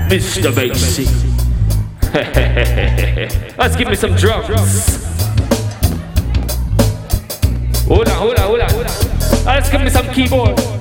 Mr. Bassy. Let's give me some drums. Hold on. Let's give me some keyboard.